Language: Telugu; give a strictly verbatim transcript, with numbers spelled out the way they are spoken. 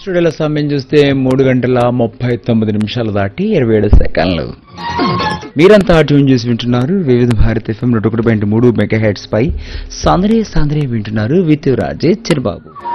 స్టూడియోలో సమయం చూస్తే మూడు గంటల ముప్పై తొమ్మిది నిమిషాలు దాటి ఇరవై ఏడు సెకండ్లు. మీరంతా ట్యూన్ చేసి వింటున్నారు వివిధ భారత్ ఎఫ్ఎం నూట ఒకటి పాయింట్ మూడు మెగా హెడ్స్ పై సాంద్రే సాంద్రే వింటున్నారు విత్ రాజే చిరబాబు.